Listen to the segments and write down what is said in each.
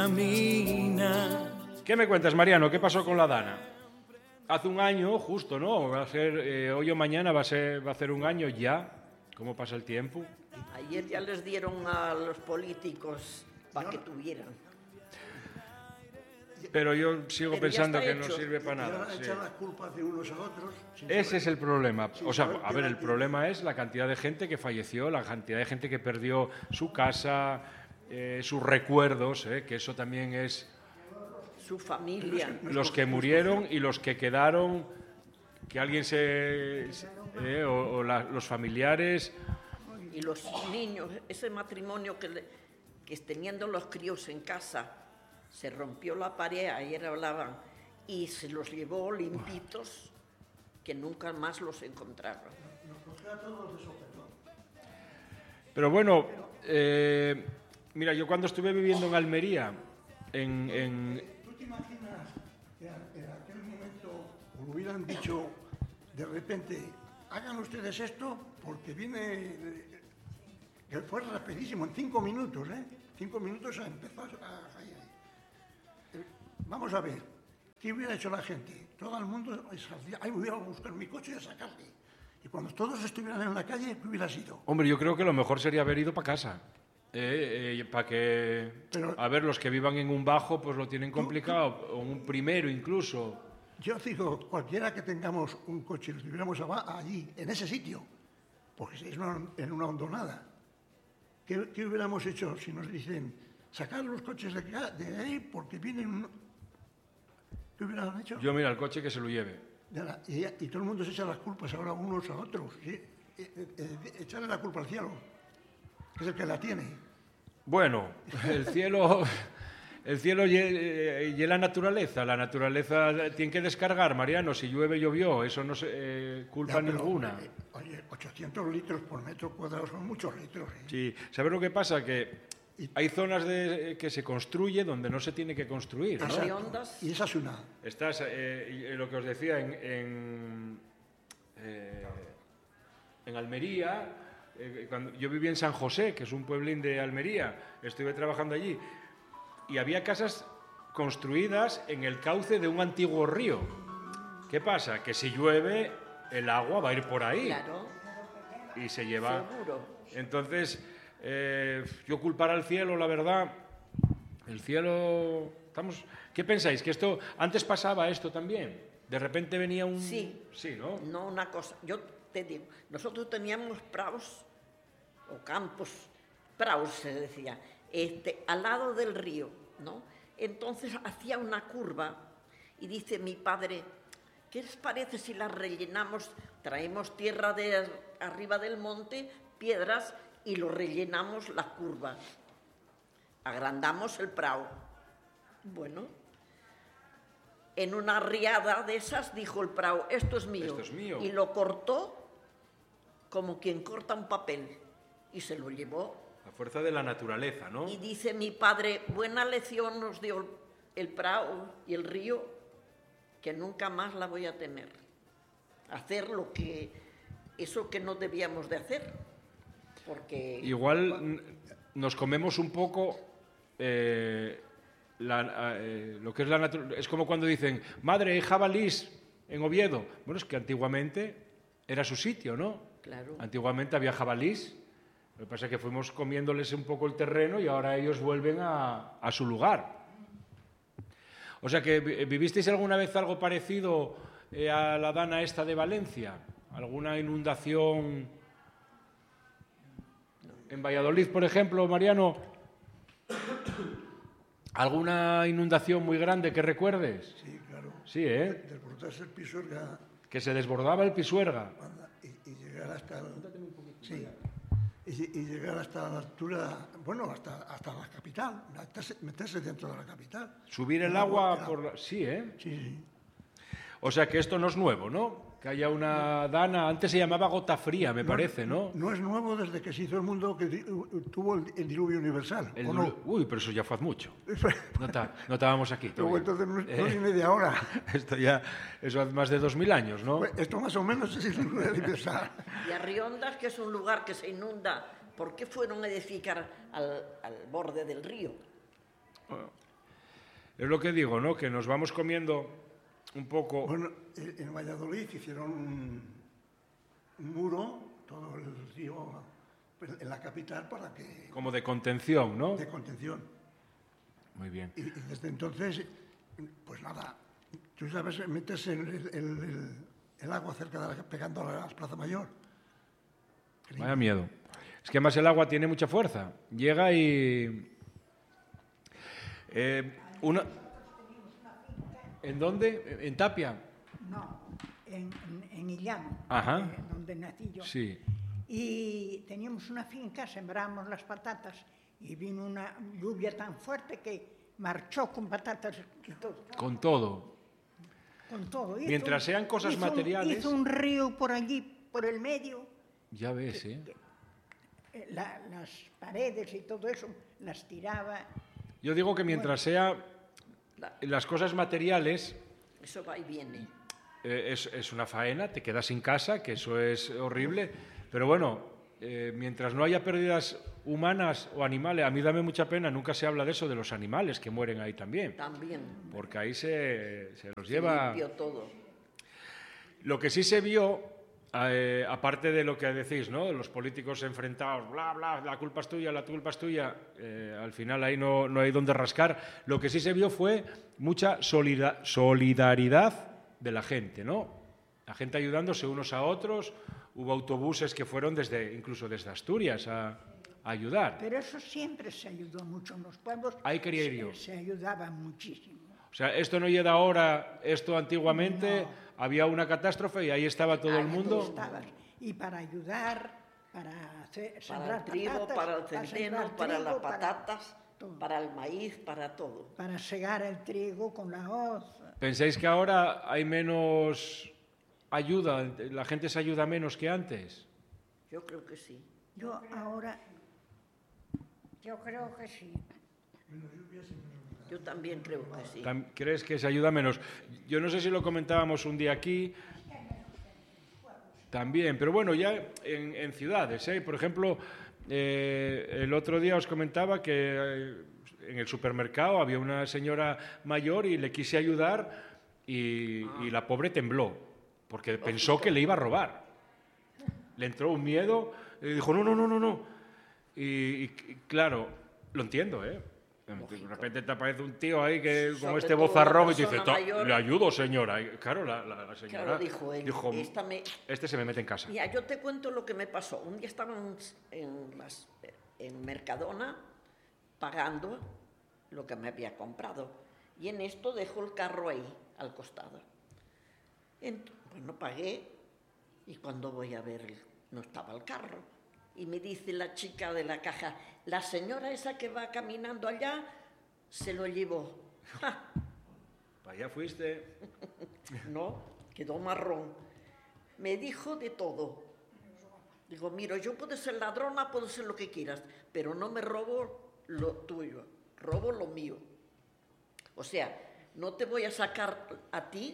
¿Qué me cuentas, Mariano? ¿Qué pasó con la Dana? Hace un año, justo, ¿no? Va a ser, hoy o mañana va a hacer un año ya. ¿Cómo pasa el tiempo? Ayer ya les dieron a los políticos para que tuvieran. Pero yo sigo pensando que no sirve para nada. Echar las culpas de unos a otros. Ese es el problema. O sea, a ver, el problema es la cantidad de gente que falleció, la cantidad de gente que perdió su casa, sus recuerdos, que eso también es... Su familia. Los que murieron y los que quedaron, que alguien los familiares... Y los niños, ese matrimonio que teniendo los críos en casa, se rompió la pared, ayer hablaban, y se los llevó limpitos, que nunca más los encontraron. Nos cogió a todos de sopetón. Pero bueno, mira, yo cuando estuve viviendo en Almería, ¿Tú te imaginas que en aquel momento os hubieran dicho de repente, hagan ustedes esto porque viene... que fue rapidísimo, en 5 minutos, 5 minutos empezó a fallar. Vamos a ver, ¿qué hubiera hecho la gente? Todo el mundo saldría, ahí voy a buscar mi coche y a sacarle. Y cuando todos estuvieran en la calle, ¿qué hubiera sido? Hombre, yo creo que lo mejor sería haber ido para casa. Para que, a ver, los que vivan en un bajo, pues lo tienen complicado, o un primero incluso. Yo digo, cualquiera que tengamos un coche y lo tuviéramos allí, en ese sitio, porque es en una hondonada, ¿qué hubiéramos hecho si nos dicen, sacar los coches de ahí porque vienen... ¿Qué hubieran hecho? Yo, mira, el coche que se lo lleve. Y todo el mundo se echa las culpas ahora unos a otros. ¿Sí? Echarle la culpa al cielo, que es el que la tiene. Bueno, el cielo y la naturaleza. La naturaleza tiene que descargar, Mariano. Si llueve, llovió. Eso no es culpa ninguna. Oye, 800 litros por metro cuadrado son muchos litros. Sí, ¿sabes lo que pasa? Que hay zonas que se construye donde no se tiene que construir, ¿no? Y esa es una. Estás, lo que os decía, en Almería, cuando yo vivía en San José, que es un pueblín de Almería, estuve trabajando allí, y había casas construidas en el cauce de un antiguo río. ¿Qué pasa? Que si llueve, el agua va a ir por ahí. Claro. Y se lleva... Seguro. Entonces... yo culpar al cielo, la verdad, el cielo... ¿Qué pensáis? ¿Que esto antes pasaba esto también? ¿De repente venía un...? Sí. Sí, ¿no? No, una cosa, yo te digo, nosotros teníamos praos o campos, praos se decía, al lado del río, ¿no? Entonces hacía una curva y dice mi padre, ¿qué les parece si la rellenamos? Traemos tierra de arriba del monte, piedras, y lo rellenamos la curva. Agrandamos el prao. Bueno, en una riada de esas dijo el prao, esto es mío. Esto es mío. Y lo cortó como quien corta un papel y se lo llevó. La fuerza de la naturaleza, ¿no? Y dice mi padre, buena lección nos dio el prao y el río, que nunca más la voy a tener. Hacer eso que no debíamos de hacer. Porque igual nos comemos un poco lo que es la naturaleza. Es como cuando dicen, madre, hay jabalís en Oviedo. Bueno, es que antiguamente era su sitio, ¿no? Claro. Antiguamente había jabalís. Lo que pasa es que fuimos comiéndoles un poco el terreno y ahora ellos vuelven a su lugar. O sea que, ¿vivisteis alguna vez algo parecido a la Dana esta de Valencia? ¿Alguna inundación...? En Valladolid, por ejemplo, Mariano, ¿alguna inundación muy grande que recuerdes? Sí, claro. Sí, ¿eh? Desbordarse el Pisuerga. Que se desbordaba el Pisuerga. Y llegar hasta sí. Y llegar hasta la altura, bueno, hasta la capital, meterse dentro de la capital. Subir el agua por... Sí, ¿eh? Sí. O sea que esto no es nuevo, ¿no? Que haya una Dana, antes se llamaba gota fría, me parece, ¿no? No es nuevo desde que se hizo el mundo, que tuvo el diluvio universal. Uy, pero eso ya fue hace mucho. No estábamos aquí. Pero entonces no viene de ahora. Eso hace más de 2000 años, ¿no? Pues esto más o menos es el diluvio universal. Y Arriondas, que es un lugar que se inunda, ¿por qué fueron a edificar al borde del río? Es lo que digo, ¿no? Que nos vamos comiendo un poco... Bueno, en Valladolid hicieron un muro, todo el río, en la capital para que... Como de contención, ¿no? De contención. Muy bien. Y desde entonces, pues nada, tú sabes, metes el agua cerca de pegando a la Plaza Mayor. Vaya miedo. Es que además el agua tiene mucha fuerza. Llega y... ¿En dónde? ¿En Tapia? No, en Illano, Ajá. Donde nací yo. Sí. Y teníamos una finca, sembramos las patatas y vino una lluvia tan fuerte que marchó con patatas y todo. Con todo. Con todo. Mientras sean cosas materiales... Hizo un río por allí, por el medio. Ya ves, ¿eh? Las paredes y todo eso las tiraba. Yo digo que mientras sea las cosas materiales... Eso va y viene. Es una faena, te quedas sin casa, que eso es horrible. Pero bueno, mientras no haya pérdidas humanas o animales, a mí dame mucha pena, nunca se habla de eso, de los animales que mueren ahí también. También. Porque ahí se los Se lleva... limpió todo. Lo que sí se vio, aparte de lo que decís, ¿no? Los políticos enfrentados, bla, bla, la culpa es tuya, la culpa es tuya, al final ahí no hay donde rascar. Lo que sí se vio fue mucha solidaridad de la gente, ¿no? La gente ayudándose unos a otros. Hubo autobuses que fueron incluso desde Asturias a ayudar. Pero eso siempre se ayudó mucho en los pueblos. Ahí quería ir yo. Se ayudaba muchísimo. O sea, esto no llega ahora, esto antiguamente No. había una catástrofe y ahí estaba todo el mundo. Estabas. Y para ayudar, para sembrar Para el trigo, patatas, para el centeno, sembrar para trigo, las patatas, todo. para el maíz, para todo. Para segar el trigo con la hoz. ¿Pensáis que ahora hay menos ayuda, la gente se ayuda menos que antes? Yo creo que sí. Yo creo que sí. Yo también creo que sí. ¿Crees que se ayuda menos? Yo no sé si lo comentábamos un día aquí, también, pero bueno, ya en ciudades, ¿eh? Por ejemplo, el otro día os comentaba que en el supermercado había una señora mayor y le quise ayudar y la pobre tembló, porque pensó que le iba a robar. Le entró un miedo y dijo, no. Y claro, lo entiendo, ¿eh? De repente te aparece un tío ahí que con Sobre este todo bozarrón una y te dice, persona mayor. le ayudo, señora. Y claro, la señora Claro, dijo, este se me mete en casa. Mira, yo te cuento lo que me pasó. Un día estaban en Mercadona pagando lo que me había comprado. Y en esto dejo el carro ahí, al costado. Bueno, pagué y cuando voy a ver, no estaba el carro. Y me dice la chica de la caja, la señora esa que va caminando allá se lo llevó. ¡Ja! Para allá fuiste. No, quedó marrón. Me dijo de todo. Digo, mira, yo puedo ser ladrona, puedo ser lo que quieras, pero no me robo lo tuyo, robo lo mío. O sea, no te voy a sacar a ti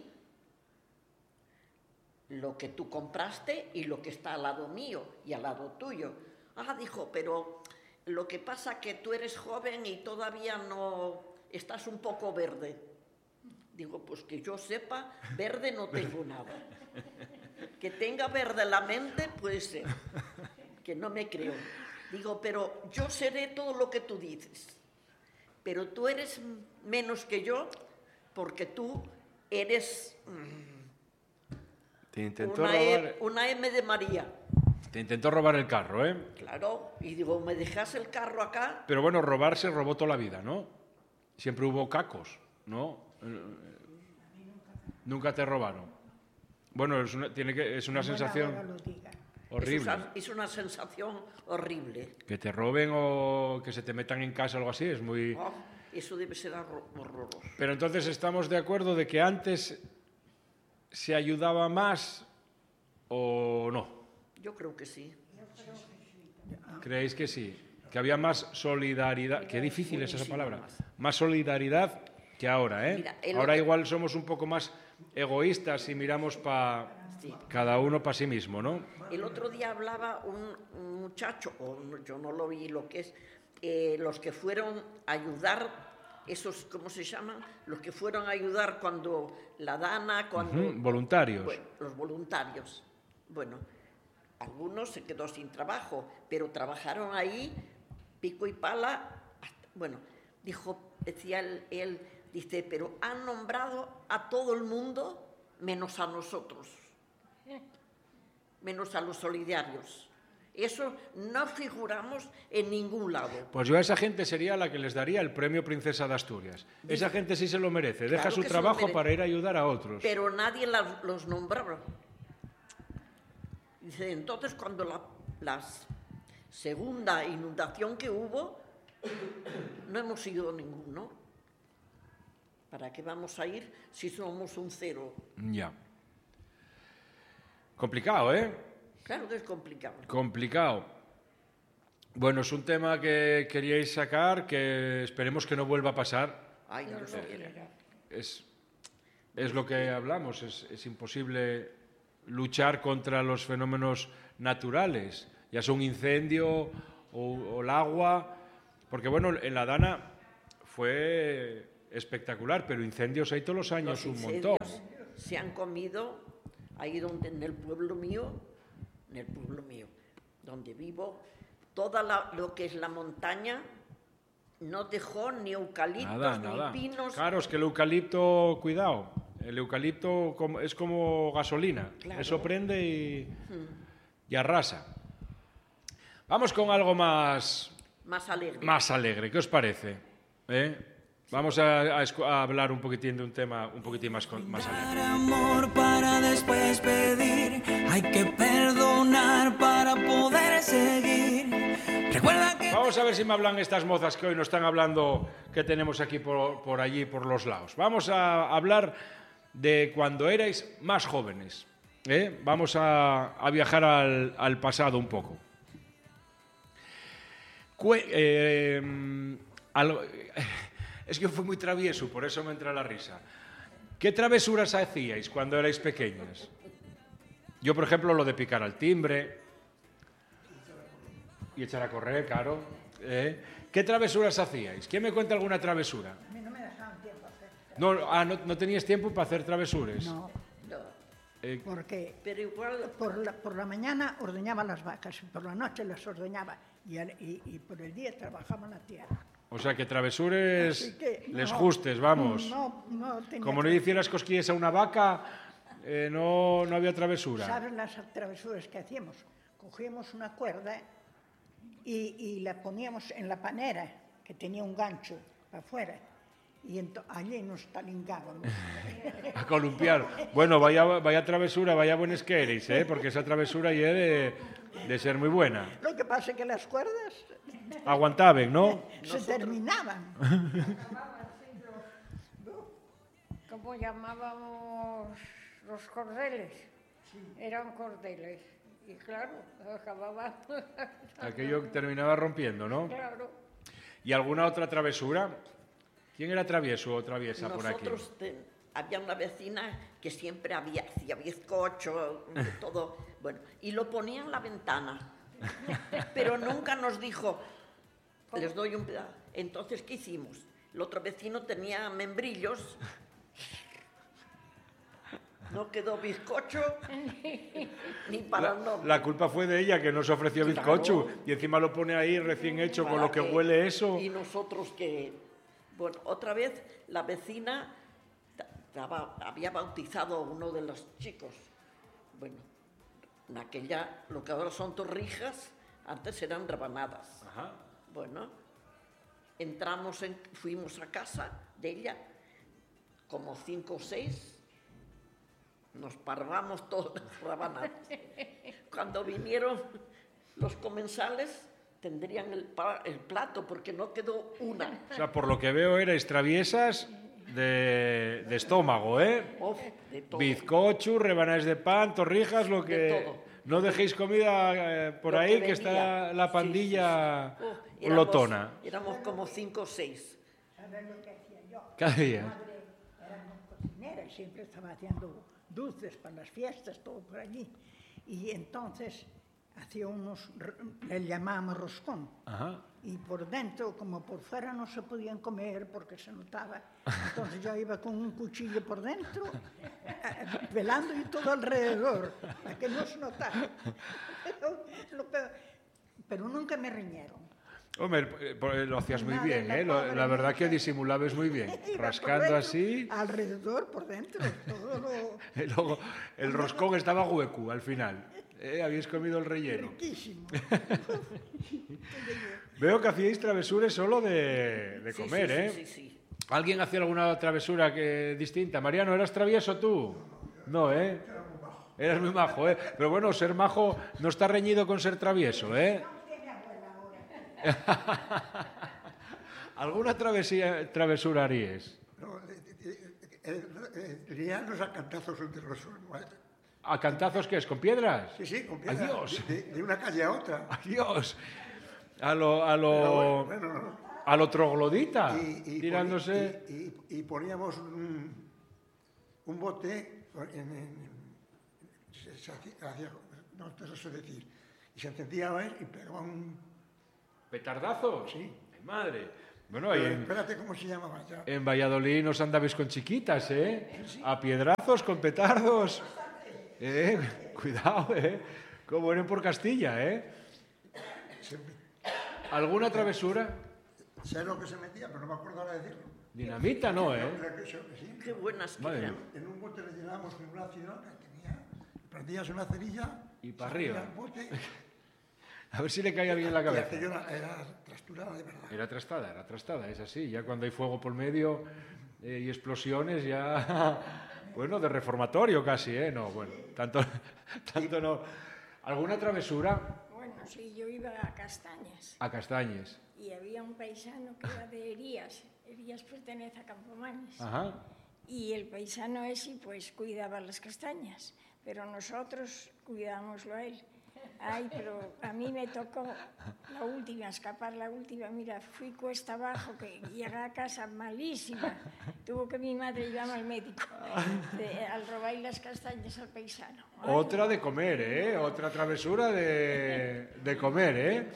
lo que tú compraste y lo que está al lado mío y al lado tuyo. Dijo, pero lo que pasa es que tú eres joven y todavía no estás un poco verde. Digo, pues que yo sepa, verde no tengo nada. Que tenga verde la mente, puede ser. Que no me creo. Digo, pero yo seré todo lo que tú dices. Pero tú eres menos que yo porque tú eres... Te intentó una M de María. Te intentó robar el carro, ¿eh? Claro, y digo, ¿me dejas el carro acá? Pero bueno, robar se robó toda la vida, ¿no? Siempre hubo cacos, ¿no? Nunca te robaron. Bueno, es una sensación horrible. Es una sensación horrible. Que te roben o que se te metan en casa o algo así es muy... Eso debe ser horroroso. Pero entonces estamos de acuerdo de que antes se ayudaba más o no. Yo creo que sí. ¿Creéis que sí? Que había más solidaridad. Qué difícil es esa palabra. Más solidaridad que ahora, ¿eh? Mira, ahora igual somos un poco más egoístas y miramos cada uno para sí mismo, ¿no? El otro día hablaba un muchacho, yo no lo vi lo que es, los que fueron a ayudar esos, ¿cómo se llaman? Los que fueron a ayudar cuando la Dana, cuando... Voluntarios. Bueno, los voluntarios. Bueno, algunos se quedó sin trabajo, pero trabajaron ahí, pico y pala. Bueno, decía él, dice, pero han nombrado a todo el mundo menos a nosotros, menos a los solidarios. Eso no figuramos en ningún lado. Pues yo a esa gente sería la que les daría el premio Princesa de Asturias. Esa gente sí se lo merece, deja su trabajo para ir a ayudar a otros. Pero nadie los nombraba. Dice, entonces cuando la segunda inundación que hubo, no hemos ido ninguno. ¿Para qué vamos a ir si somos un cero? Ya. Complicado, ¿eh? Claro que es complicado. Complicado. Bueno, es un tema que queríais sacar, que esperemos que no vuelva a pasar. Ay, Dios quiera. Es lo que hablamos, es imposible luchar contra los fenómenos naturales, ya sea un incendio o el agua, porque bueno, en la Dana fue espectacular, pero incendios hay todos los años un montón. Se han comido ahí donde en el pueblo mío, donde vivo, toda lo que es la montaña no dejó ni eucaliptos nada. ni pinos. Claro, es que el eucalipto, cuidado, el eucalipto es como gasolina, Claro. Eso prende y arrasa. Vamos con algo más alegre. Más alegre, ¿qué os parece? Vamos a hablar un poquitín de un tema un poquitín más alegre. Amor para después pedir, hay que perdonar para poder seguir. Recuerda que... Vamos a ver si me hablan estas mozas que hoy nos están hablando, que tenemos aquí por allí, por los lados. Vamos a hablar de cuando erais más jóvenes. Vamos a viajar al pasado un poco. Es que fue muy travieso, por eso me entra la risa. ¿Qué travesuras hacíais cuando erais pequeños? Yo, por ejemplo, lo de picar al timbre y echar a correr, claro. ¿Qué travesuras hacíais? ¿Quién me cuenta alguna travesura? A mí no me dejaban tiempo a hacer. ¿No tenías tiempo para hacer travesuras? No, porque Pero igual, por la mañana ordeñaba las vacas, por la noche las ordeñaba y por el día trabajaba en la tierra. O sea, que travesures Así que, les no, gustes, vamos. No tenía Como no que- hicieras cosquillas a una vaca, no había travesura. ¿Sabes las travesuras que hacíamos? Cogíamos una cuerda y la poníamos en la panera, que tenía un gancho para afuera, y allí nos talingábamos. A columpiar. Bueno, vaya travesura, vaya buenas que eres, porque esa travesura ya de ser muy buena. Lo que pasa es que las cuerdas Aguantaban, ¿no? se terminaban. ¿Cómo llamábamos los cordeles? Eran cordeles. Y claro, acababan. Aquello terminaba rompiendo, ¿no? Claro. ¿Y alguna otra travesura? ¿Quién era travieso o traviesa por aquí? nosotros había una vecina que siempre hacía bizcocho, todo, bueno, y lo ponía en la ventana, pero nunca nos dijo, les doy un pedazo. Entonces, ¿qué hicimos? El otro vecino tenía membrillos, no quedó bizcocho ni para el nombre. La culpa fue de ella, que nos ofreció bizcocho, Claro. y encima lo pone ahí recién hecho con Para lo que huele eso. Y nosotros que... Bueno, otra vez la vecina había bautizado a uno de los chicos. Bueno, en aquella, lo que ahora son torrijas, antes eran rebanadas. Ajá. Bueno, fuimos a casa de ella, como 5 o 6, nos parvamos todas las rebanadas. Cuando vinieron los comensales, tendrían el plato, porque no quedó una. O sea, por lo que veo, erais traviesas de estómago, Uf, de todo. Bizcocho, rebanadas de pan, torrijas, lo De que... todo. No dejéis comida por Lo ahí, que venía. está la Sí, pandilla sí, sí. lotona. Éramos como 5 o 6. ¿Sabes lo que hacía yo? Cada día. Mi madre era muy cocinera y siempre estaba haciendo dulces para las fiestas, todo por allí. Y entonces hacía unos, le llamábamos roscón. Ajá. Y por dentro, como por fuera no se podían comer porque se notaba, entonces yo iba con un cuchillo por dentro, pelando y todo alrededor, para que no se notara. Pero nunca me riñeron. Hombre, lo hacías muy Madre, bien, la ¿eh? pobre La verdad que mujer. disimulabas muy bien. Iba por Rascando dentro, así, alrededor, por dentro, todo lo y luego el roscón estaba hueco al final. Habíais comido el relleno. riquísimo. Veo que hacíais travesuras solo de Sí, comer, sí, ¿eh? Sí, sí, sí. ¿Alguien hacía alguna travesura distinta? Mariano, ¿eras travieso tú? No, ¿eh? Eras muy majo, ¿eh? Pero bueno, ser majo no está reñido con ser travieso, ¿eh? ¿Alguna travesura harías? No, liarnos a cantazos entre los hermanos. ¿A cantazos qué es? ¿Con piedras? Sí, sí, con piedras. Adiós. De una calle a otra. Adiós. A Pero bueno, no. lo troglodita, Y tirándose... y poníamos un bote se hacía, no te lo sé decir, y se encendía a ver y pegaba un... ¿Petardazos? Sí. Ay, madre. Bueno, ahí Espérate, ¿cómo se llamaba ya? en Valladolid nos andabais con chiquitas, ¿eh? A piedrazos, con petardos. Cuidado, ¿eh? Como eran por Castilla, ¿eh? ¿Alguna travesura? Sé lo que se metía, pero no me acuerdo ahora de decirlo. Dinamita, no, ¿eh? Creo que sí. Qué buenas que Madre eran. mía. En un bote le llenábamos con una cirola que tenía, prendías una cerilla Y para salía arriba. el bote, A ver si le cae a alguien en la y cabeza. aquello era trasturada de verdad. Era trastada, es así. Ya cuando hay fuego por medio y explosiones, ya... Bueno, de reformatorio casi, ¿eh? No, bueno, tanto no. ¿Alguna travesura? Bueno, sí, yo iba a Castañas A Castañes. y había un paisano que era de Herías. Herías pertenece a Campomanes. Ajá. Y el paisano ese pues cuidaba las castañas, pero nosotros cuidábamoslo a él. Ay, pero a mí me tocó la última, escapar la última. Mira, fui cuesta abajo, que llegué a casa malísima. Tuvo que mi madre llevarme al médico al robar las castañas al paisano. Ay, Otra de comer, ¿eh? Otra travesura de comer, ¿eh?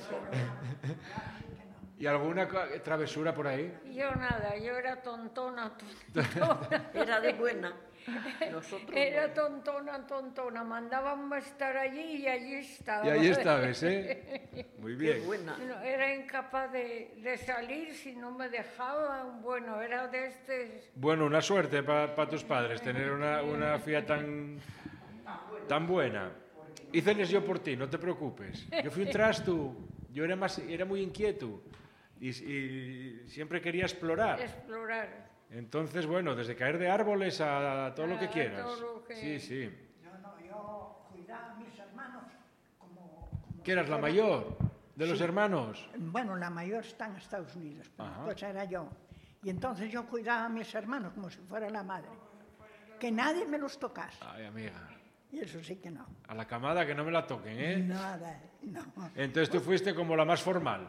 ¿Y alguna travesura por ahí? yo nada, yo era tontona. Era de buena. Nosotros Era no. tontona. Mandábamos a estar allí y allí estaba. Y ahí estabas, ¿eh? Muy Qué bien. buena. No, era incapaz de salir si no me dejaban. Bueno, era de este... Bueno, una suerte para tus padres tener una fía tan buena. Hiceles yo por ti, no te preocupes. Yo fui un trasto, yo era muy inquieto y siempre quería explorar. explorar. Entonces, bueno, desde caer de árboles a todo lo que A quieras. todo lo que- Sí, sí. Yo cuidaba a mis hermanos como ¿Qué eras la mayor de los hermanos? Bueno, la mayor está en Estados Unidos, pero Ajá. pues era yo. Y entonces yo cuidaba a mis hermanos como si fuera la madre. Que nadie me los tocase. Ay, amiga. Y eso sí que no. A la camada que no me la toquen, ¿eh? Nada, no. Entonces tú fuiste como la más formal.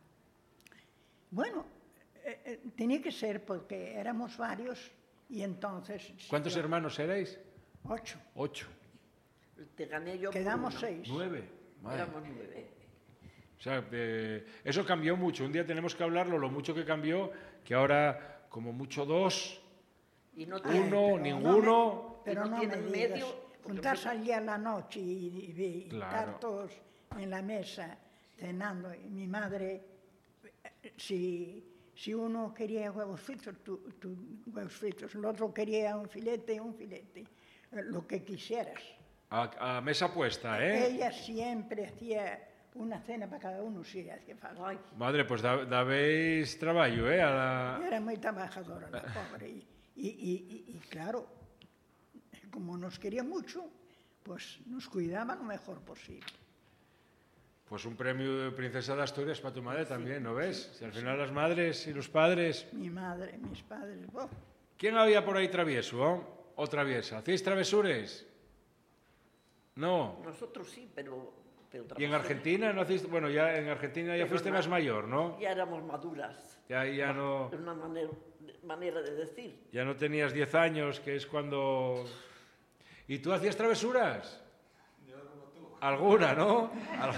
Bueno, tenía que ser porque éramos varios y entonces... ¿Cuántos hermanos erais? 8. 8. Te gané yo. por Quedamos una. 6. 9. Madre. Éramos 9. O sea, eso cambió mucho. Un día tenemos que hablarlo, lo mucho que cambió, que ahora como mucho 2, Y no Uno, tiene- ninguno. Pero Y no no me tienen digas, medio, porque juntarse allí a la noche y Claro. estar todos en la mesa cenando. Y mi madre, si uno quería huevos fritos, huevos fritos, el otro quería un filete, lo que quisieras. A mesa puesta, ¿eh? Ella siempre hacía una cena para cada uno, si hacía falta. Ay, Madre, pues dabéis trabajo, ¿eh? Era muy trabajadora la pobre. Y claro, como nos quería mucho, pues nos cuidaba lo mejor posible. Pues un premio de Princesa de Asturias para tu madre también, ¿no ves? Si al final las madres y los padres... Mi madre, mis padres, oh, ¿Quién había por ahí travieso, o traviesa? ¿Hacéis travesures? No. nosotros sí, pero ¿Y en Argentina no hacéis...? Bueno, ya en Argentina ya Pero fuiste no. más mayor, ¿no? ya éramos maduras. Ya no... Es una manera de decir. Ya no tenías 10 años, que es cuando... ¿Y tú hacías travesuras? Alguna, ¿no?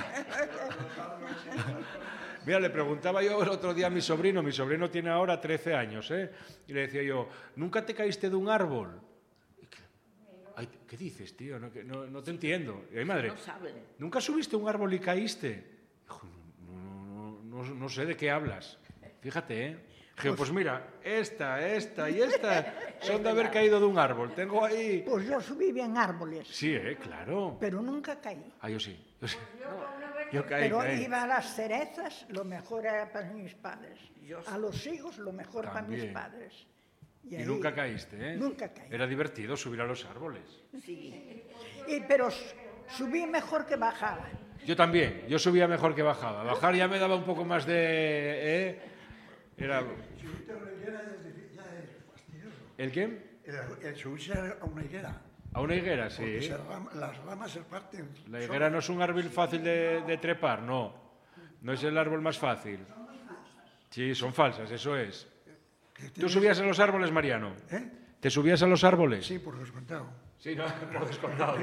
Mira, le preguntaba yo el otro día a mi sobrino tiene ahora 13 años, ¿eh? Y le decía yo, ¿nunca te caíste de un árbol? Ay, ¿qué dices, tío? No te entiendo. Y ay, madre, No saben. ¿nunca subiste a un árbol y caíste? Dijo, no sé de qué hablas. Fíjate, ¿eh? Digo, pues mira, esta y esta son de haber caído de un árbol. Tengo ahí... Pues yo subí bien árboles, Sí, claro. pero nunca caí. Ah, yo sí. Yo caí, Pero caí. iba a las cerezas, lo mejor era para mis padres. Yo A los higos, lo mejor para mis También. padres. Y ahí- nunca caíste, ¿eh? Nunca caí. Era divertido subir a los árboles. Sí. Pero subí mejor que bajaba. Yo también. Yo subía mejor que bajaba. Bajar ya me daba un poco más de... Era... Subirte a una higuera ya es fastidioso. ¿El qué? El subirse a una higuera. A una higuera, Porque sí. las ramas se parten. La higuera no es un árbol fácil de trepar, no. No es el árbol más fácil. Sí, son falsas, eso es. ¿Tú subías a los árboles, Mariano? ¿Eh? ¿Te subías a los árboles? Sí, por descontado. Sí, no, por descontado.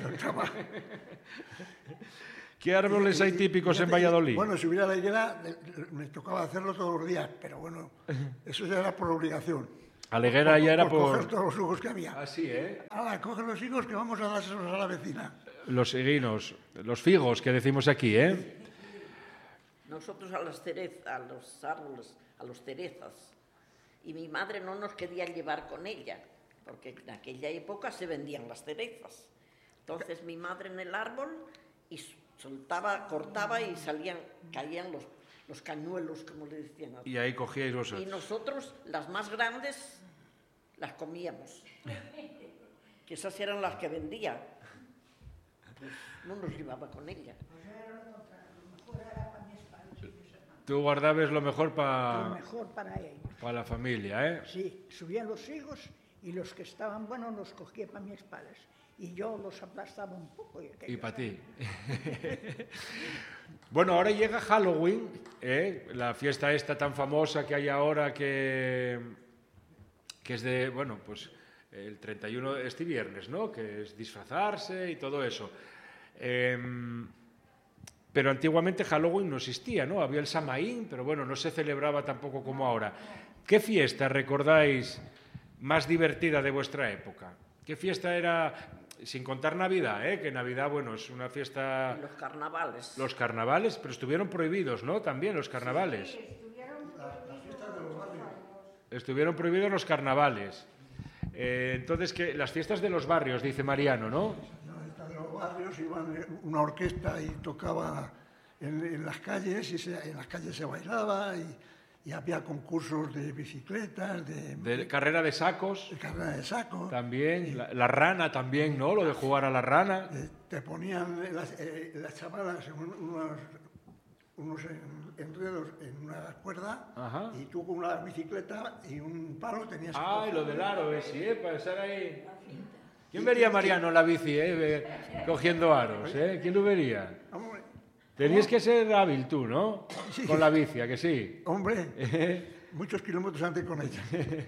Yo ¿Qué árboles hay típicos en Fíjate, Valladolid? Bueno, subir a la higuera me tocaba hacerlo todos los días, pero bueno, eso ya era por obligación. A la higuera ya era coger por... todos los higos que había. Así, ¿eh? Ahora, coge los higos que vamos a dárselos a la vecina. Los higuinos, los figos que decimos aquí, ¿eh? Nosotros a las cerezas, a los árboles, a los cerezas. Y mi madre no nos quería llevar con ella, porque en aquella época se vendían las cerezas. Entonces mi madre en el árbol y soltaba, cortaba y caían los cañuelos, como le decían. Y ahí cogíais Y vosotros. nosotros, las más grandes, las comíamos. Que esas eran las que vendía. Pues no nos llevaba con ella. Tú guardabas lo mejor Lo para mejor para ellos. la familia, ¿eh? Sí, subían los higos y los que estaban buenos los cogía para mis padres. Y yo los aplastaba un poco. Y para ti. Bueno, ahora llega Halloween, la fiesta esta tan famosa que hay ahora que es de, bueno, pues el 31 este viernes, ¿no? Que es disfrazarse y todo eso. Pero antiguamente Halloween no existía, ¿no? Había el Samaín, pero bueno, no se celebraba tampoco como ahora. ¿Qué fiesta recordáis más divertida de vuestra época? ¿Qué fiesta era, sin contar Navidad, que Navidad, bueno, es una fiesta... Los carnavales. Los carnavales, pero estuvieron prohibidos, ¿no? También los carnavales. Estuvieron prohibidos los carnavales. Entonces, ¿qué? Las fiestas de los barrios, dice Mariano, ¿no? En los barrios iban una orquesta y tocaba en las calles, y en las calles se bailaba y había concursos de bicicletas, De carrera de sacos, de carrera de saco. también. La rana también, ¿no? Lo de jugar a la rana. Te ponían las chavalas unos enredos en una cuerda. Ajá. Y tú con una bicicleta y un palo tenías que Ay, coger. lo del aro, sí, para estar ahí. ¿Quién vería a Mariano en la bici, cogiendo aros, ¿Quién lo vería? Hombre, Tenías que ser hábil tú, ¿no? Sí. Con la bici, ¿a que sí? hombre, muchos kilómetros antes con ella.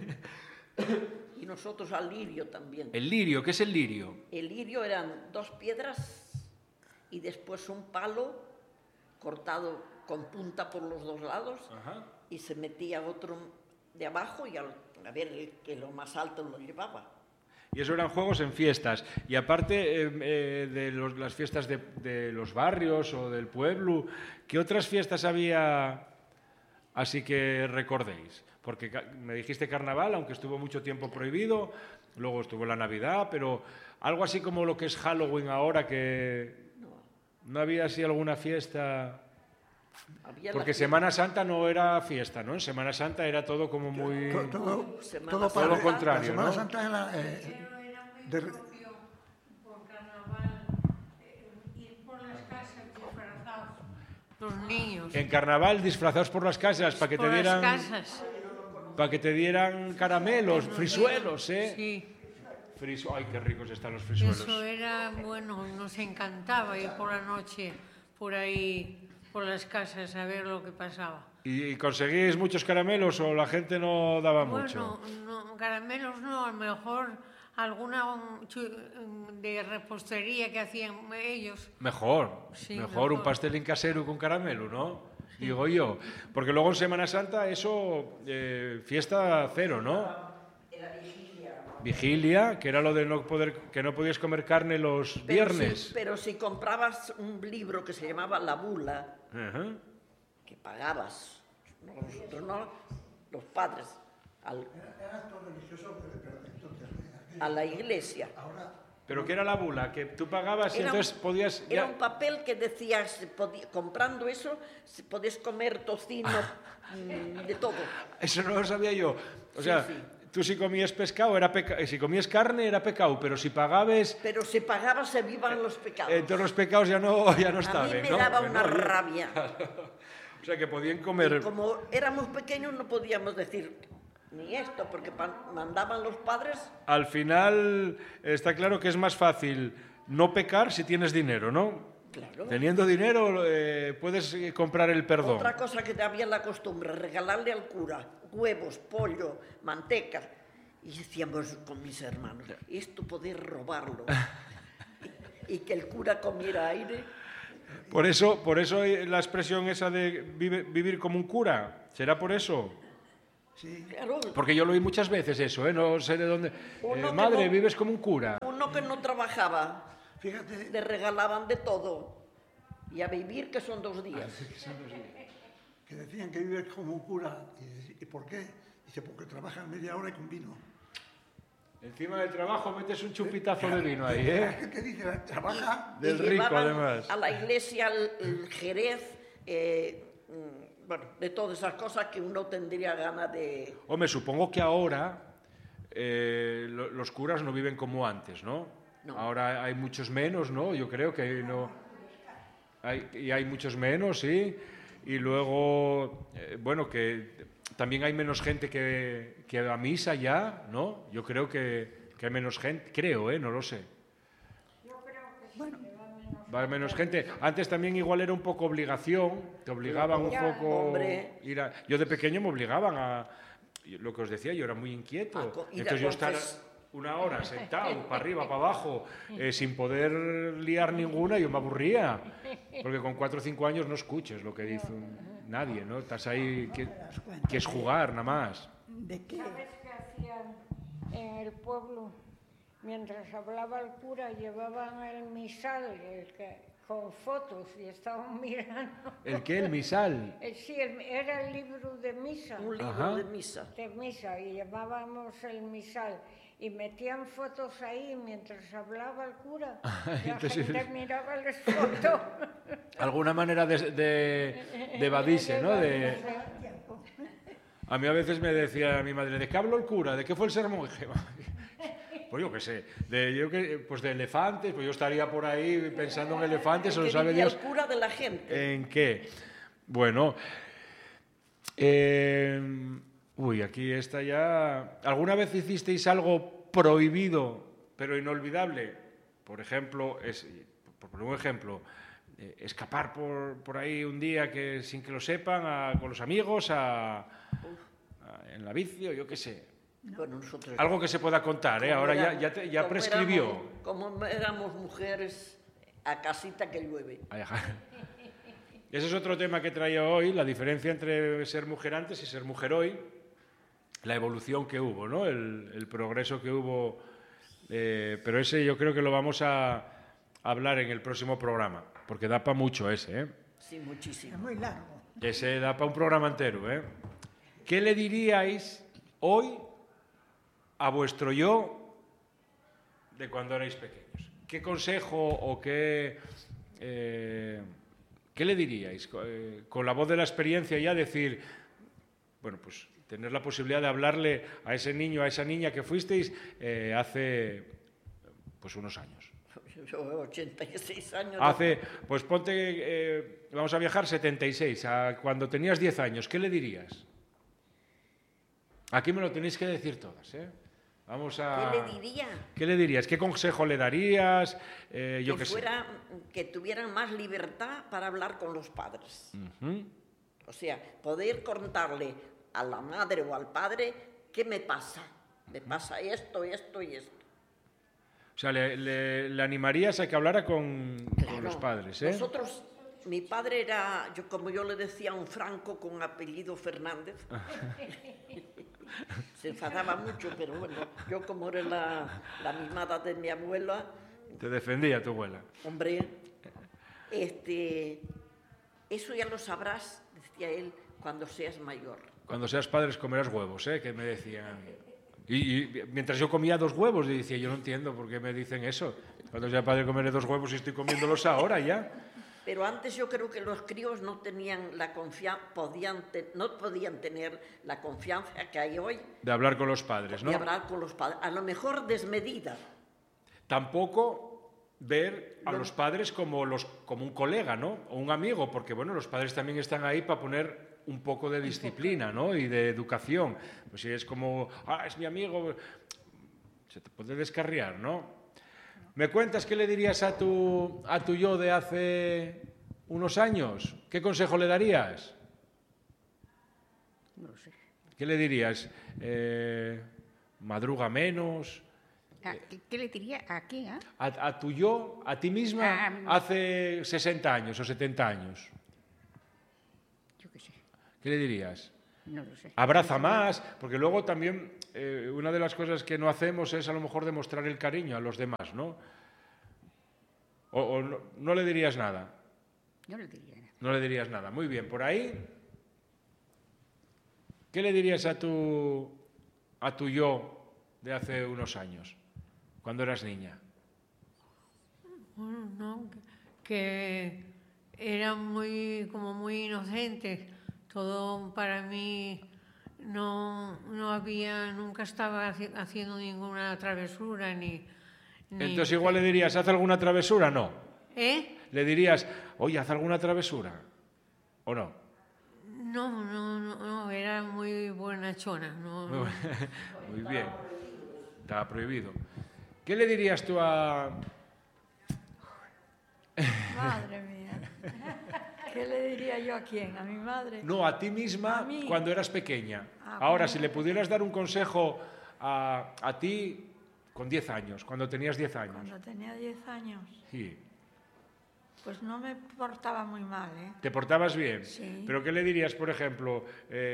Y nosotros al lirio también. El lirio, ¿qué es el lirio? El lirio eran 2 piedras y después un palo cortado con punta por los 2 lados. Ajá. Y se metía otro de abajo y a ver el que lo más alto lo llevaba. Y eso eran juegos en fiestas. Y aparte las fiestas de los barrios o del pueblo, ¿qué otras fiestas había así que recordéis? Porque me dijiste carnaval, aunque estuvo mucho tiempo prohibido, luego estuvo la Navidad, pero algo así como lo que es Halloween ahora, que no había así alguna fiesta... Había Porque Semana Santa no era fiesta, ¿no? En Semana Santa era todo como muy... Semana para Todo lo contrario, La Semana ¿no? Santa era... por carnaval, ir por las casas disfrazados, los niños. En carnaval disfrazados por las casas para que te Por dieran... las casas, Para que te dieran caramelos, frisuelos, ¿eh? sí. Ay, qué ricos están los frisuelos. Eso era, bueno, nos encantaba ir por la noche por ahí, por las casas, a ver lo que pasaba. ¿Y conseguís muchos caramelos o la gente no daba mucho? Bueno, no, caramelos no, a lo mejor alguna de repostería que hacían ellos. Mejor, Sí, mejor un pastelín casero con caramelo, ¿no? Digo yo. Porque luego en Semana Santa eso, fiesta cero, ¿no? Vigilia, que era lo de que no podías comer carne los viernes. Pero si comprabas un libro que se llamaba La Bula, Ajá. que pagabas, no, nosotros no, los padres, Era acto religioso, pero entonces... a la iglesia. ¿Pero qué era la bula? Que tú pagabas y Era entonces podías... Era un papel que decía, comprando eso, podías comer tocino, de todo. Eso no lo sabía yo. O sea, sí. tú si comías pescado, si comías carne era pecado, pero si pagabas... Pero si pagabas se vivan los pecados. Entonces los pecados ya no a estaban, mí me ¿no? daba Que una no, rabia. O sea, que podían comer... Y como éramos pequeños no podíamos decir ni esto, porque mandaban los padres. Al final está claro que es más fácil no pecar si tienes dinero, ¿no? Claro. Teniendo dinero puedes comprar el perdón. Otra cosa que había la costumbre, regalarle al cura huevos, pollo, manteca. Y decíamos con mis hermanos, esto poder robarlo. y que el cura comiera aire. Por eso la expresión esa de vivir como un cura, ¿será por eso? Sí. Claro, Porque yo lo oí muchas veces eso, no sé de dónde. Uno que Madre, no- vives como un cura. uno que no trabajaba, Fíjate, le regalaban de todo. Y a vivir que son 2 días. que decían que vives como un cura. ¿Y por qué? Dice, porque trabajan media hora y con vino. Encima del trabajo metes un chupitazo de vino ahí, ¿eh? ¿Qué dice? Trabaja. Del Y rico, llevaban además. a la iglesia el jerez, bueno, de todas esas cosas que uno tendría ganas de... Hombre, supongo que ahora los curas no viven como antes, ¿no? No. Ahora hay muchos menos, ¿no? Yo creo que no... Hay muchos menos, sí. Y luego, bueno, que también hay menos gente que va a misa ya, ¿no? Yo creo que hay menos gente, creo, no lo sé. Va menos gente. Antes también igual era un poco obligación, te obligaban un poco... hombre. Yo de pequeño me obligaban a... Lo que os decía, yo era muy inquieto. Ir a Entonces yo estar confes- una hora sentado, para arriba, para abajo, sin poder liar ninguna, yo me aburría. Porque con 4 o 5 años no escuches lo que dice nadie, ¿no? Estás ahí, que es jugar, nada más. ¿De qué? ¿Sabes qué hacían en el pueblo? Mientras hablaba el cura, llevaban el misal con fotos y estaban mirando. ¿El qué? ¿El misal? Sí, era el libro de misa. Un libro Ajá. de misa. De misa, y llevábamos el misal. Y metían fotos ahí mientras hablaba el cura. La entonces- gente miraba las fotos. Alguna manera de evadirse, ¿no? A mí a veces me decía mi madre, ¿de qué habló el cura? ¿De qué fue el sermón? Y dije, pues yo qué sé, pues de elefantes, pues yo estaría por ahí pensando en elefantes, o Que lo sabe vivía Dios. el cura de la gente. ¿En qué? Bueno, aquí está ya... ¿Alguna vez hicisteis algo prohibido, pero inolvidable? Por ejemplo, por poner un ejemplo, escapar por ahí un día sin que lo sepan, con los amigos, en la bici, o yo qué sé. Bueno, nosotros... Algo que se pueda contar, ¿eh? Ahora ya como prescribió. Como éramos mujeres, a casita que llueve. Ay, ajá. Ese es otro tema que traía hoy, la diferencia entre ser mujer antes y ser mujer hoy, la evolución que hubo, ¿no? El progreso que hubo, pero ese yo creo que lo vamos a hablar en el próximo programa, porque da para mucho ese, ¿eh? Sí, muchísimo. Es muy largo. Ese da para un programa entero, ¿eh? ¿Qué le diríais hoy a vuestro yo de cuando erais pequeños? ¿Qué consejo o qué le diríais? Con la voz de la experiencia ya decir, bueno, pues tener la posibilidad de hablarle a ese niño, a esa niña que fuisteis hace pues unos años. Yo 86 años. Pues ponte, vamos a viajar 76, a cuando tenías 10 años, ¿qué le dirías? Aquí me lo tenéis que decir todas, ¿eh? Vamos a... ¿Qué le diría? ¿Qué le dirías? ¿Qué consejo le darías? Yo qué sé. Que tuvieran más libertad para hablar con los padres. Ujú. O sea, poder contarle a la madre o al padre qué me pasa. Me pasa esto, esto y esto. sea, le animarías a que hablara con los padres, ¿eh? Nosotros, mi padre era, como yo le decía, un franco con apellido Fernández. Se enfadaba mucho, pero bueno, yo como era la mimada de mi abuela... Te defendía tu abuela. Hombre, eso ya lo sabrás, decía él, cuando seas mayor. Cuando seas padres comerás huevos, ¿eh? Que me decían. Y mientras yo comía 2 huevos, y decía, yo no entiendo por qué me dicen eso. Cuando sea padre comeré 2 huevos y estoy comiéndolos ahora ya. Pero antes yo creo que los críos no tenían la confianza, no podían tener la confianza que hay hoy. De hablar con los padres, ¿no? De hablar con los padres, a lo mejor desmedida. Tampoco ver a los padres como un colega, ¿no? O un amigo, porque bueno, los padres también están ahí para poner un poco de disciplina, ¿no? Y de educación. Pues si es como, es mi amigo, se te puede descarriar, ¿no? ¿Me cuentas qué le dirías a tu yo de hace unos años? ¿Qué consejo le darías? No lo sé. ¿Qué le dirías? ¿Madruga menos? ¿Qué le diría a quién? A tu yo, a ti misma, hace 60 años o 70 años. Yo qué sé. ¿Qué le dirías? No lo sé. Abraza más, porque luego también una de las cosas que no hacemos es a lo mejor demostrar el cariño a los demás, ¿no? O no le dirías nada. No le diría nada. No le dirías nada. Muy bien, por ahí. ¿Qué le dirías a tu yo de hace unos años, cuando eras niña? Bueno, no, que era como muy inocente. Todo para mí nunca estaba haciendo ninguna travesura ni... Entonces igual le dirías, ¿haz alguna travesura? No. ¿Eh? Le dirías, oye, ¿haz alguna travesura? ¿O no? No, era muy buenachona. No. Muy bien. Estaba prohibido. ¿Qué le dirías tú a... Madre mía. ¿Qué le diría yo a quién? ¿A mi madre? No, a ti misma ¿A mí? cuando eras pequeña. Ahora, si le pudieras dar un consejo a ti con 10 años, cuando tenías 10 años. Cuando tenía 10 años. Sí. Pues no me portaba muy mal, ¿eh? ¿Te portabas bien? Sí. ¿Pero qué le dirías, por ejemplo?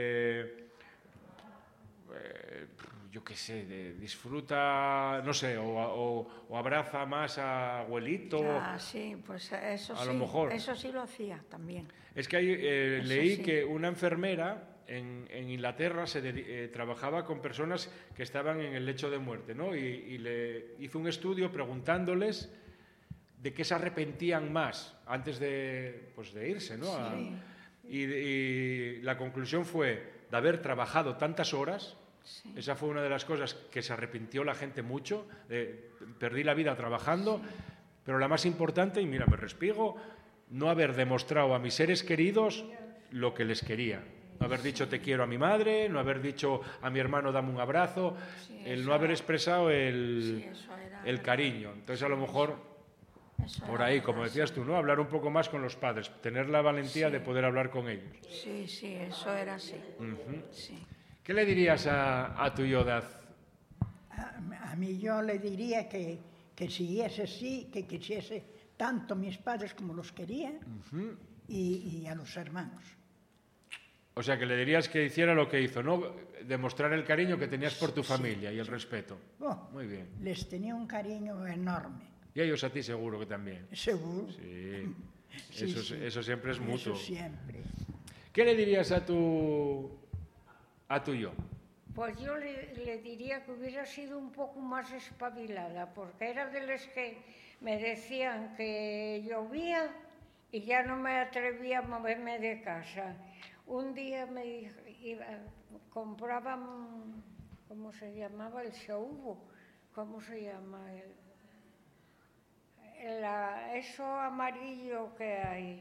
Yo qué sé, disfruta, no sé, o abraza más a abuelito. Sí, pues eso a sí. lo mejor. Eso sí lo hacía también. Es que leí sí. que una enfermera en Inglaterra trabajaba con personas que estaban en el lecho de muerte, ¿no? Y le hizo un estudio preguntándoles de qué se arrepentían más antes de irse, ¿no? Sí. Y la conclusión fue de haber trabajado tantas horas. Sí. Esa fue una de las cosas que se arrepintió la gente mucho. Perdí la vida trabajando, sí. Pero la más importante, y mira, me respiego, no haber demostrado a mis seres queridos lo que les quería. No haber dicho te quiero a mi madre, no haber dicho a mi hermano dame un abrazo, sí, el no haber expresado el cariño. Entonces a lo mejor por ahí, como decías tú, ¿no? Hablar un poco más con los padres, tener la valentía de poder hablar con ellos. Sí, eso era así. Sí. ¿Qué le dirías a tu yo de a mí yo le diría que siguiese así, que quisiese tanto mis padres como los quería y a los hermanos. O sea, que le dirías que hiciera lo que hizo, ¿no? Demostrar el cariño que tenías por tu familia y el respeto. Muy bien. Les tenía un cariño enorme. Y ellos a ti seguro que también. Seguro. Sí. Eso siempre es mutuo. Eso siempre. ¿Qué le dirías a tu yo? Pues yo le diría que hubiera sido un poco más espabilada, porque era de las que me decían que llovía y ya no me atrevía a moverme de casa. Un día compraban, ¿cómo se llamaba? El Xaubo. ¿Cómo se llama? Eso amarillo que hay.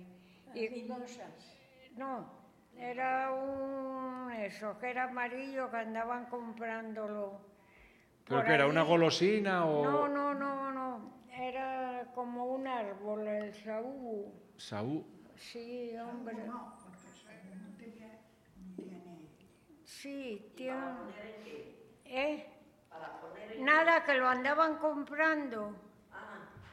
No, era eso, que era amarillo, que andaban comprándolo. ¿Pero qué era, una golosina o...? No, era como un árbol, el saúl. ¿Saúl? Sí, hombre. No, porque el saúl no tiene... Sí, tiene... Nada, que lo andaban comprando.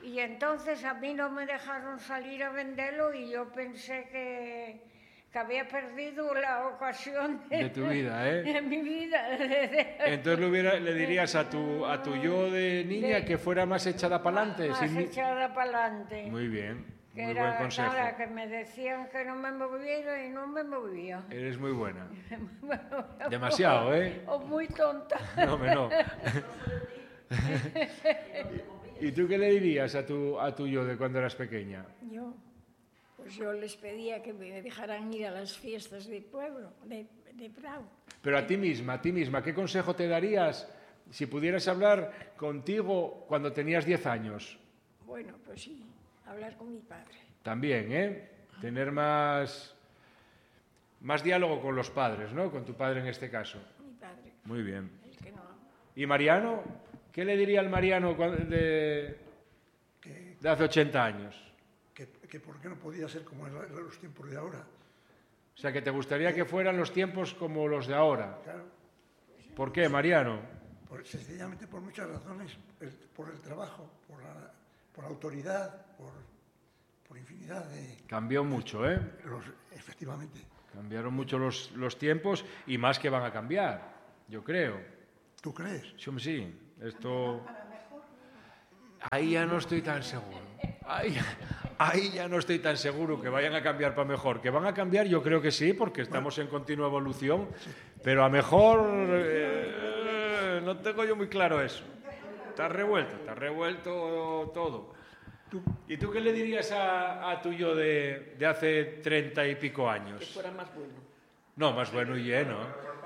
Y entonces a mí no me dejaron salir a venderlo y yo pensé que había perdido la ocasión de tu vida, ¿eh? De mi vida. Entonces le dirías a tu yo de niña que fuera más echada para adelante. Más echada para adelante. Muy bien, que muy era, buen consejo. Nada, que me decían que no me moviera y no me movía. Eres muy buena. Demasiado, ¿eh? O muy tonta. No, no. ¿Y tú qué le dirías a tu yo de cuando eras pequeña? Pues yo les pedía que me dejaran ir a las fiestas de pueblo, de Prado. Pero a ti misma, ¿qué consejo te darías si pudieras hablar contigo cuando tenías 10 años? Bueno, pues sí, hablar con mi padre. También, ¿eh? Tener más diálogo con los padres, ¿no? Con tu padre en este caso. Mi padre. Muy bien. El que no amo. ¿Y Mariano? ¿Qué le diría al Mariano de hace 80 años? Que por qué no podía ser como en los tiempos de ahora. O sea, que te gustaría que fueran los tiempos como los de ahora. Claro. ¿Por qué, Mariano? Sencillamente por muchas razones, por el trabajo, por la autoridad, por infinidad de... Cambió mucho, ¿eh? Efectivamente. Cambiaron mucho los tiempos y más que van a cambiar, yo creo. ¿Tú crees? Sí, esto... Ahí ya no estoy tan seguro. Ahí ya no estoy tan seguro que vayan a cambiar para mejor. Que van a cambiar, yo creo que sí, porque estamos en continua evolución, pero a mejor no tengo yo muy claro eso. Está revuelto todo. ¿Y tú qué le dirías a tu yo de hace 30 y pico años? Que fuera más bueno. No, más bueno y lleno.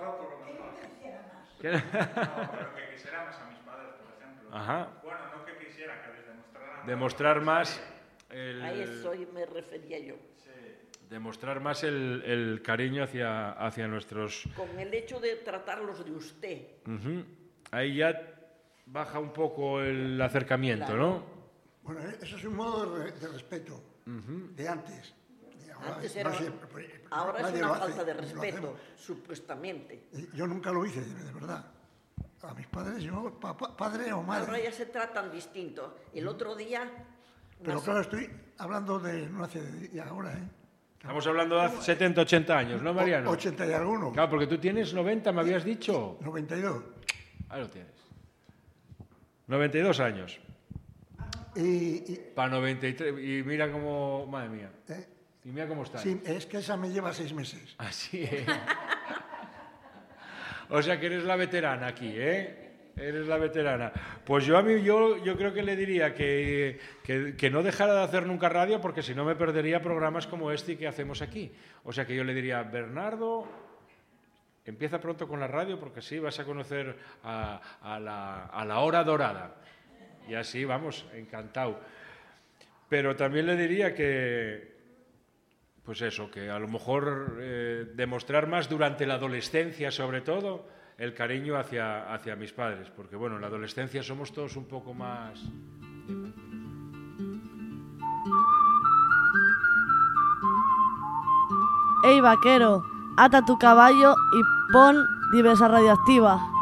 Que quisiera más a mis padres, por ejemplo. Ajá. Bueno, no que quisiera, que les demostrara... Demostrar más... A eso me refería yo. Sí. Demostrar más el cariño hacia nuestros... Con el hecho de tratarlos de usted. Ahí ya baja un poco el acercamiento, claro. ¿No? Bueno, eso es un modo de respeto de antes. Antes era, ahora es una falta de respeto, supuestamente. Yo nunca lo hice, de verdad. A mis padres, yo, padre o madre. Ahora ya se tratan distinto. El otro día... Pero claro, estoy hablando no hace de ahora, ¿eh? Estamos hablando de hace 70, 80 años, ¿no, Mariano? 80 y alguno. Claro, porque tú tienes 90, me habías dicho. 92. Ahí lo tienes. 92 años. Para 93. Y mira cómo... Madre mía. Y mira cómo está. Sí, es que esa me lleva 6 meses. Así es. O sea que eres la veterana aquí, ¿eh? Eres la veterana. Pues yo creo que le diría que no dejara de hacer nunca radio, porque si no me perdería programas como este que hacemos aquí. O sea que yo le diría, Bernardo, empieza pronto con la radio, porque así vas a conocer a la hora dorada. Y así, vamos, encantado. Pero también le diría que, pues eso, que a lo mejor demostrar más durante la adolescencia, sobre todo, el cariño hacia mis padres, porque bueno, en la adolescencia somos todos un poco más... Ey, vaquero, ata tu caballo y pon Diversa Radioactiva.